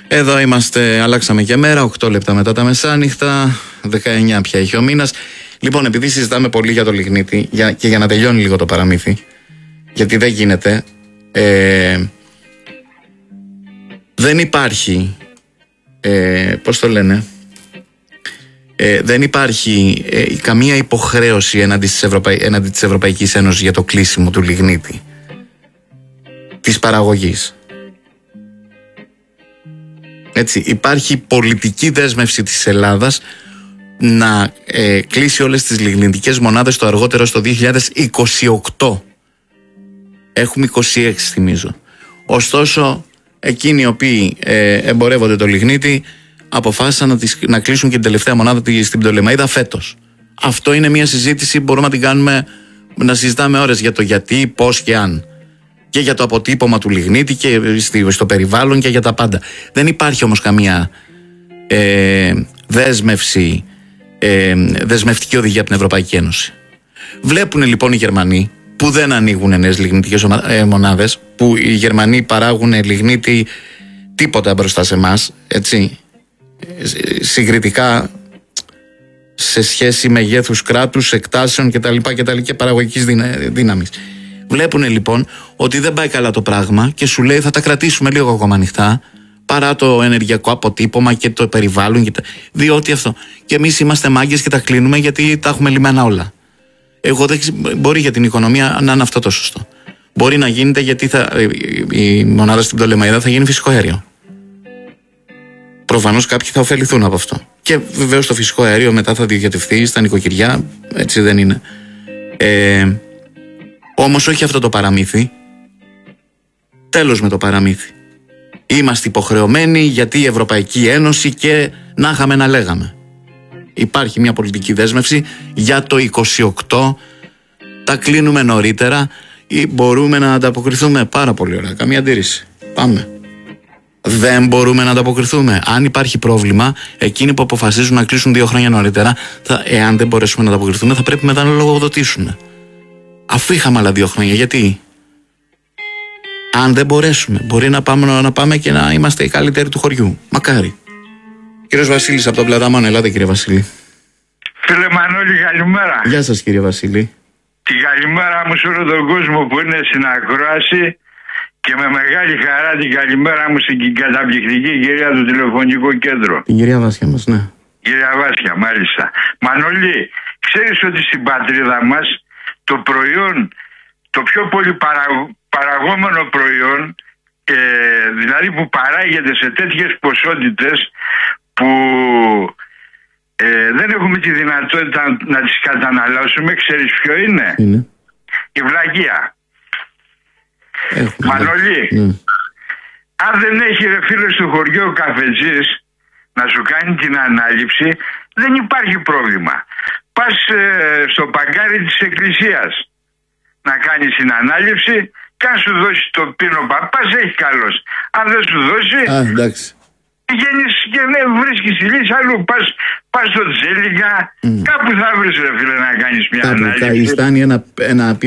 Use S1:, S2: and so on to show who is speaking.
S1: Εδώ είμαστε, αλλάξαμε και μέρα, 8 λεπτά μετά τα μεσάνυχτα, 19 πια έχει ο μήνας. Λοιπόν, επειδή συζητάμε πολύ για το λιγνίτη και για να τελειώνει λίγο το παραμύθι, γιατί δεν γίνεται, δεν υπάρχει, πώς το λένε, δεν υπάρχει καμία υποχρέωση έναντι της Ευρωπαϊκής Ένωσης για το κλείσιμο του λιγνίτη, της παραγωγής. Έτσι, υπάρχει πολιτική δέσμευση της Ελλάδας να κλείσει όλες τις λιγνητικές μονάδες το αργότερο στο 2028. Έχουμε 26, θυμίζω. Ωστόσο, εκείνοι οι οποίοι εμπορεύονται το λιγνίτη αποφάσισαν να κλείσουν και την τελευταία μονάδα στην Πτολεμαΐδα φέτος. Αυτό είναι μια συζήτηση που μπορούμε να την κάνουμε, να συζητάμε ώρες για το γιατί, πώς και αν. Και για το αποτύπωμα του λιγνίτη και στο περιβάλλον και για τα πάντα. Δεν υπάρχει όμως καμία δεσμευτική οδηγία από την Ευρωπαϊκή Ένωση. Βλέπουν λοιπόν οι Γερμανοί που δεν ανοίγουν νέες λιγνητικές μονάδες, που οι Γερμανοί παράγουν λιγνίτη τίποτα μπροστά σε εμάς, έτσι, συγκριτικά σε σχέση μεγέθους κράτους, εκτάσεων κτλ. Και παραγωγικής δύναμης. Βλέπουν λοιπόν ότι δεν πάει καλά το πράγμα και σου λέει θα τα κρατήσουμε λίγο ακόμα ανοιχτά, παρά το ενεργειακό αποτύπωμα και το περιβάλλον διότι αυτό. Και εμείς είμαστε μάγκες και τα κλείνουμε γιατί τα έχουμε λυμμένα όλα. Μπορεί για την οικονομία να είναι αυτό το σωστό. Μπορεί να γίνεται γιατί η μονάδα στην Πτολεμαΐδα θα γίνει φυσικό αέριο. Προφανώς κάποιοι θα ωφεληθούν από αυτό. Και βεβαίως το φυσικό αέριο μετά θα διοικητευτεί στα νοικοκυριά, έτσι δεν είναι. Όμως όχι αυτό το παραμύθι. Τέλος με το παραμύθι. Είμαστε υποχρεωμένοι γιατί η Ευρωπαϊκή Ένωση και να είχαμε να λέγαμε. Υπάρχει μια πολιτική δέσμευση για το 28. Τα κλείνουμε νωρίτερα ή μπορούμε να ανταποκριθούμε? Πάρα πολύ ωραία, καμία αντίρρηση. Πάμε. Δεν μπορούμε να ανταποκριθούμε. Αν υπάρχει πρόβλημα, εκείνοι που αποφασίζουν να κλείσουν 2 χρόνια νωρίτερα, εάν δεν μπορέσουμε να ανταποκριθούμε, θα πρέπει μετά να λογοδοτήσουμε. Αφού είχαμε άλλα 2 χρόνια, γιατί? Αν δεν μπορέσουμε, μπορεί να πάμε και να είμαστε οι καλύτεροι του χωριού. Μακάρι. Κύριος Βασίλης από τον Πλαταμόνο, ελάτε κύριε Βασίλη.
S2: Φίλε Μανώλη, καλημέρα.
S1: Γεια σας κύριε Βασίλη.
S2: Την καλημέρα μου σε όλο τον κόσμο που είναι στην ακρόαση και με μεγάλη χαρά την καλημέρα μου στην καταπληκτική κυρία του τηλεφωνικού κέντρου.
S1: Την κυρία Βάσια μας, ναι.
S2: Κυρία Βάσια, μάλιστα. Μανώλη, ξέρεις ότι στην πατρίδα μας το προϊόν, το πιο πολύ παραγόμενο προϊόν, δηλαδή που παράγεται σε τέτοιες ποσότητες που δεν έχουμε τη δυνατότητα να τις καταναλώσουμε, ξέρεις ποιο είναι? Η βλαγεία. Μανώλη, αν δεν έχει ρε φίλε στο χωριό ο καφετζής να σου κάνει την ανάληψη, δεν υπάρχει πρόβλημα. Πας στο παγκάρι της εκκλησίας να κάνεις την ανάληψη και αν σου δώσει το πίνο παπάς έχει καλός. Αν δεν σου δώσει, πηγαίνεις και βρίσκεις τη λύση αλλού. Πας στο Τζέλικα, κάπου θα βρεις ρε φίλε να κάνεις μια ανάληψη.
S1: Κάπου θα ένα